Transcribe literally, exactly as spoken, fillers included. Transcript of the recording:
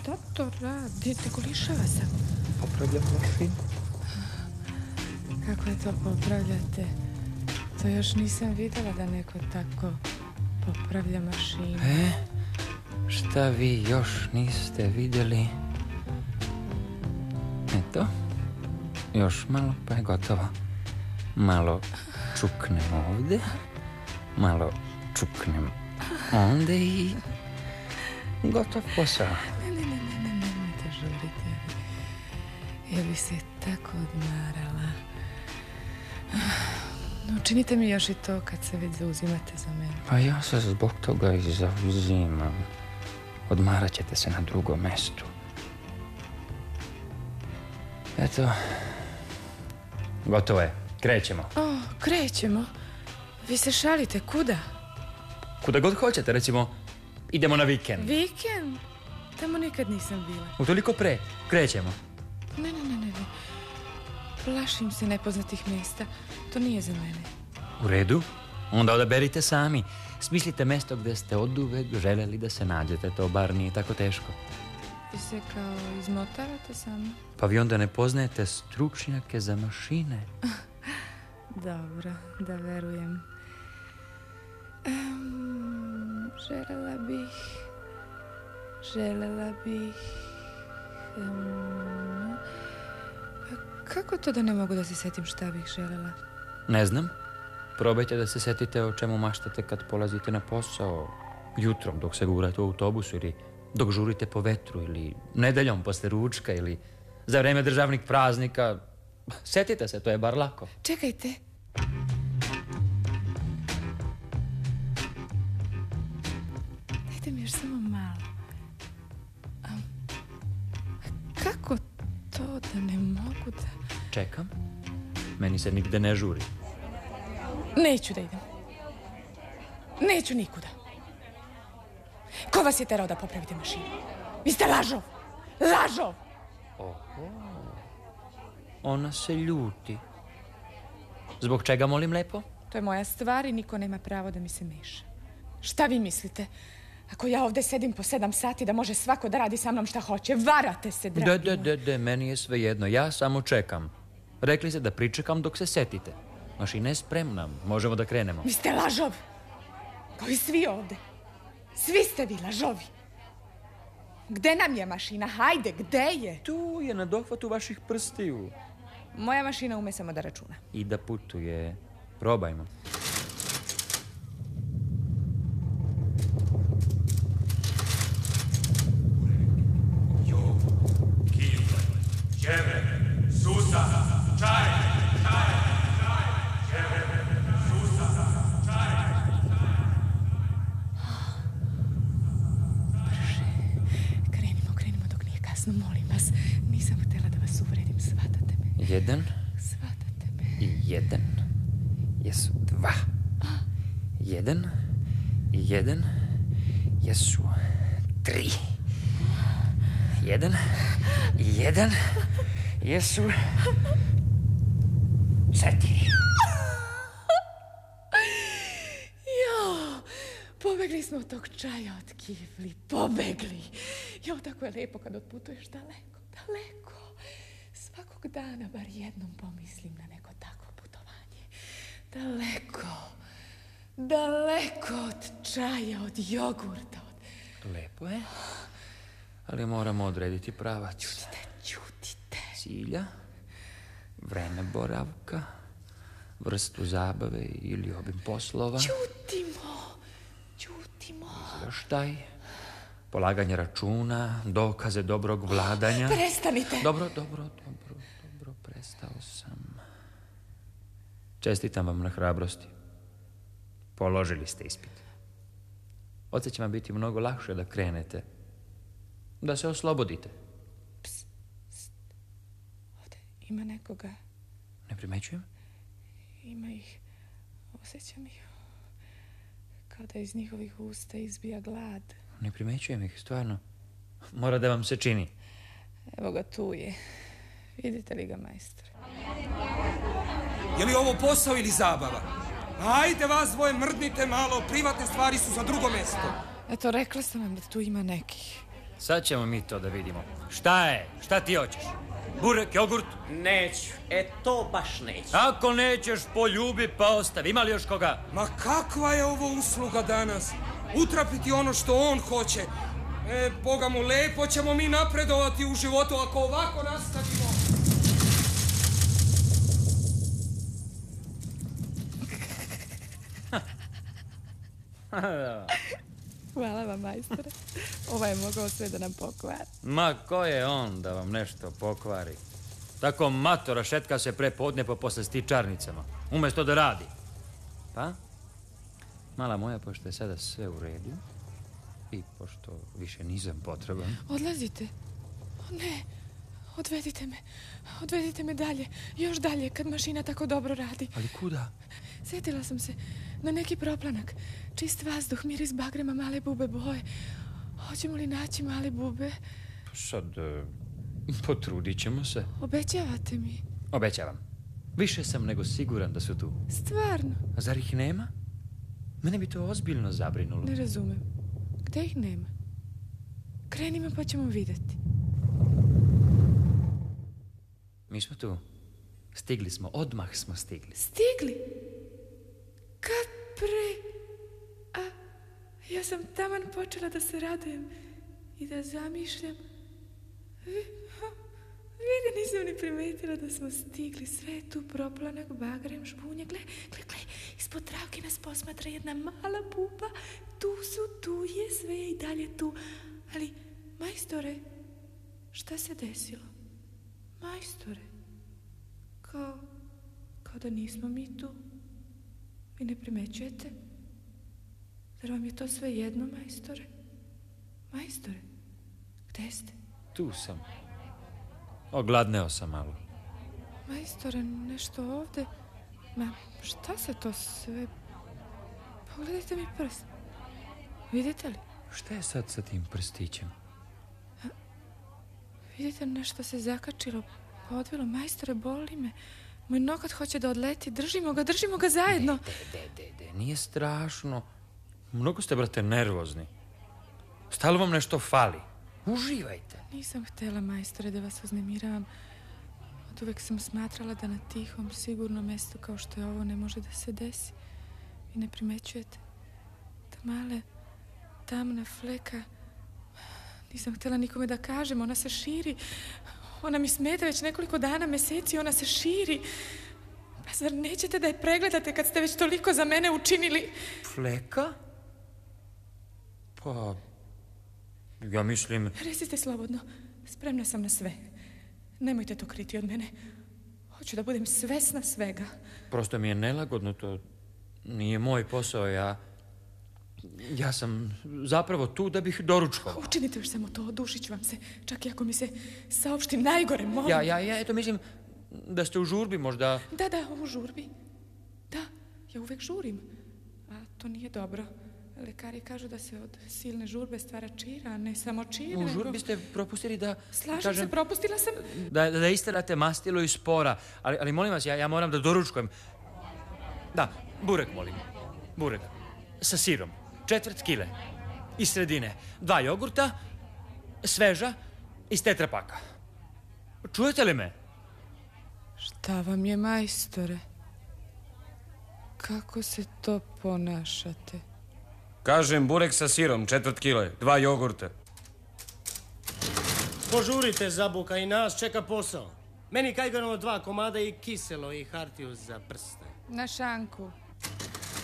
Šta to radite? Golišava sam. Popravljam mašinu. Kako je to popravljate? To još nisam videla da neko tako popravlja mašinu. E, šta vi još niste vidjeli? Eto, još malo pa je gotovo. Malo čuknem ovdje, malo čuknem onda i gotov posao. Ne, ne, ne, ne, ne, nemojte žuriti. Ja bi se tako odmarala. Učinite mi još i to kad se već zauzimate za mene. Pa ja se zbog toga i zauzimam. Odmarat ćete se na drugom mjestu. Eto, gotovo je. Krećemo. O, krećemo? Vi se šalite, kuda? Kuda god hoćete, recimo, idemo na vikend. Vikend? Tamo nikad nisam bila. Utoliko pre, krećemo. Ne, ne, ne, ne, ne. Plašim se nepoznatih mjesta. To nije za mene. U redu, onda odaberite sami. Smislite mjesto gdje ste oduvek željeli da se nađete. To bar nije tako teško. Vi se kao izmotavate sami? Pa vi onda ne poznajete stručnjake za mašine. Dobro, da verujem. Um, želela bih... Želela bih... Um, kako to da ne mogu da se setim šta bih želela? Ne znam. Probajte da se setite o čemu maštate kad polazite na posao. Jutrom dok se gurate u autobusu ili dok žurite po vetru ili nedeljom posle ručka ili za vreme državnih praznika. Setite se, to je bar lako. Čekajte. Dajte mi još samo malo. A, kako to da ne mogu da... Čekam. Meni se nigde ne žuri. Neću da idem. Neću nikuda. Ko vas je terao da popravite mašinu? Vi ste lažov! Lažov! Oho. Ona se ljuti. Zbog čega, molim lepo? To je moja stvar i niko nema pravo da mi se meša. Šta vi mislite? Ako ja ovdje sedim po sedam sati da može svako da radi sa mnom šta hoće, varate se, dragi moj. De, de, de, de, meni je sve jedno. Ja samo čekam. Rekli ste da pričekam dok se setite. Mašina je spremna. Možemo da krenemo. Vi ste lažov. Kao i svi ovdje. Svi ste vi lažovi. Gde nam je mašina? Hajde, gde je? Tu je na dohvatu vaših prstiju. Moja mašina ume samo da računa. I da putuje. Probajmo. Jo, kifle, ćeve, susa, čaj, čaj, čaj, ćeve, susa, čaj. Krenimo, krenimo dok nije kasno, molim vas. Nisam htjela da vas uvredim, shvatate me. Jedan. Shvatate me. I jedan. Jesu dva. Jedan. I jedan. Jesu tri. Jedan. I jedan. Jesu četiri. Jo, pobegli smo od tog čaja od kifli. Pobegli. Jo, tako je lijepo kad otputuješ daleko, daleko. Svakog dana bar jednom pomislim na neko takvo putovanje. Daleko. Daleko od čaja, od jogurta. Od... Lepo je. Ali moramo odrediti pravac. Ćutite, ćutite. Cilja, vreme boravka, vrstu zabave ili obim poslova. Ćutimo, ćutimo. Izveštaj, polaganje računa, dokaze dobrog vladanja. Prestanite. Dobro, dobro, dobro, dobro, prestao sam. Čestitam vam na hrabrosti. Položili ste ispit. Odsad će vam biti mnogo lakše da krenete. Da se oslobodite. Psst, psst. Ovdje ima nekoga. Ne primećujem? Ima ih. Osjećam ih. Kao da iz njihovih usta izbija glad. Ne primećujem ih, stvarno. Mora da vam se čini. Evo ga, tu je. Vidite li ga, majstor? Je li ovo posao ili zabava? Ajde vas dvoje, mrdnite malo, privatne stvari su za drugo mjesto. Eto, rekla sam vam da tu ima nekih. Sad ćemo mi to da vidimo. Šta je? Šta ti hoćeš? Burek, jogurt? Neću, e to baš neću. Ako nećeš, poljubi pa ostavi. Ima li još koga? Ma kakva je ovo usluga danas? Utrapiti ono što on hoće. E, Boga mu, lepo ćemo mi napredovati u životu ako ovako nastavimo. Hvala vam, majstore. Ovaj je mogao sve da nam pokvari. Ma, ko je on da vam nešto pokvari? Tako matora šetka se pre podne po posle stičarnicama, umjesto da radi. Pa, mala moja, pošto je sada sve u redu i pošto više nisam potreban... Odlazite? O, ne, odvedite me. Odvedite me dalje, još dalje, kad mašina tako dobro radi. Ali kuda? Sjetila sam se na neki proplanak. Čist vazduh, miris bagrema, male bube boje. Hoćemo li naći male bube? Sad, e, potrudit ćemo se. Obećavate mi? Obećavam. Više sam nego siguran da su tu. Stvarno? A zar ih nema? Mene bi to ozbiljno zabrinulo. Ne razumem. Gde ih nema? Krenimo pa ćemo vidjeti. Mi smo tu. Stigli smo, odmah smo stigli. Stigli? Kad pre... A, ja sam taman počela da se radujem i da zamišljam. Vidi, nisam ni primetila da smo stigli. Sve je tu proplanak, bagrem, žbunje. Gle, gle, gle, ispod travke nas posmatra jedna mala buba. Tu su, tu je, sve je i dalje tu. Ali, majstore, šta se desilo? Majstore, kao, kao da nismo mi tu. Vi ne primećujete? Zar vam je to sve jedno, majstore? Majstore, gde ste? Tu sam. Ogladneo sam malo. Majstore, nešto ovde? Ma, šta se to sve... Pogledajte mi prst. Vidite li? Šta je sad sa tim prstićem? Vidite, nešto se zakačilo, podvilo. Majstore, boli me. Moj nokat hoće da odleti. Držimo ga, držimo ga zajedno. De, de, de, de, nije strašno. Mnogo ste, brate, nervozni. Stalo vam nešto fali. Uživajte. Nisam htjela, majstore, da vas uznemiravam. Od uvek sam smatrala da na tihom, sigurnom mjestu kao što je ovo ne može da se desi. Vi ne primećujete. Ta male, tamna fleka. Nisam htjela nikome da kažem. Ona se širi. Ona mi smeta već nekoliko dana, meseci. Ona se širi. Pa zar nećete da je pregledate kad ste već toliko za mene učinili? Fleka? Pa... Ja mislim... Recite slobodno. Spremna sam na sve. Nemojte to kriti od mene. Hoću da budem svesna svega. Prosto mi je nelagodno, to nije moj posao, ja... Ja sam zapravo tu da bih doručkovao. Učinite još samo to, odušit ću vam se. Čak i ako mi se saopšti najgore, molim. Ja, ja, ja, eto mislim da ste u žurbi možda... Da, da, u žurbi. Da, ja uvek žurim. A to nije dobro. Lekari kažu da se od silne žurbe stvara čira, a ne samo čira. U žurbi ste propustili da... Slažem kažem, se, propustila sam... Da, da isterate mastilo iz spora. Ali, ali molim vas, ja, ja moram da doručkujem. Da, burek molim. Burek. Sa sirom. Četvrt kile. Iz sredine. Dva jogurta. Sveža. Iz tetrapaka. Čujete li me? Šta vam je, majstore? Kako se to ponašate? Kažem burek sa sirom, četvrt kile, dva jogurta. Požurite, zabuka, i nas čeka posao. Meni kajganovo dva komada i kiselo i hartiju za prste. Na šanku.